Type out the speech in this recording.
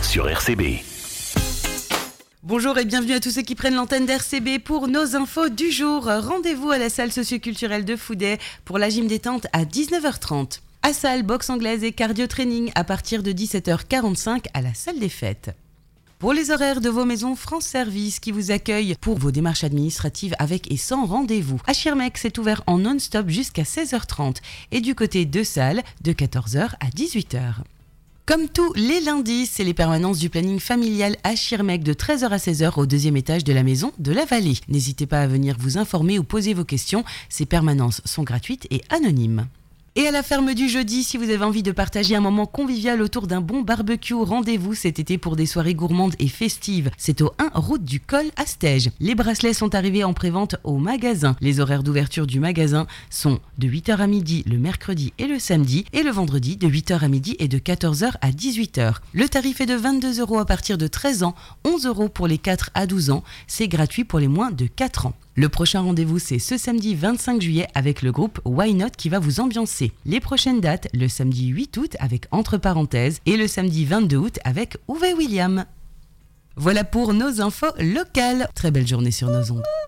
sur RCB. Bonjour et bienvenue à tous ceux qui prennent l'antenne d'RCB pour nos infos du jour. Rendez-vous à la salle socioculturelle de Fouday pour la gym détente à 19h30. À salle, boxe anglaise et cardio-training à partir de 17h45 à la salle des fêtes. Pour les horaires de vos maisons France Service qui vous accueillent pour vos démarches administratives avec et sans rendez-vous. À Schirmeck, c'est ouvert en non-stop jusqu'à 16h30 et du côté de salle de 14h à 18h. Comme tous les lundis, c'est les permanences du planning familial à Schirmeck de 13h à 16h au deuxième étage de la maison de la Vallée. N'hésitez pas à venir vous informer ou poser vos questions. Ces permanences sont gratuites et anonymes. Et à la ferme du jeudi, si vous avez envie de partager un moment convivial autour d'un bon barbecue, rendez-vous cet été pour des soirées gourmandes et festives. C'est au 1 route du Col à Stèges. Les bracelets sont arrivés en prévente au magasin. Les horaires d'ouverture du magasin sont de 8h à midi le mercredi et le samedi et le vendredi de 8h à midi et de 14h à 18h. Le tarif est de 22 € à partir de 13 ans, 11 € pour les 4 à 12 ans. C'est gratuit pour les moins de 4 ans. Le prochain rendez-vous, c'est ce samedi 25 juillet avec le groupe Why Not qui va vous ambiancer. Les prochaines dates, le samedi 8 août avec Entre Parenthèses et le samedi 22 août avec Uwe William. Voilà pour nos infos locales. Très belle journée sur nos ondes.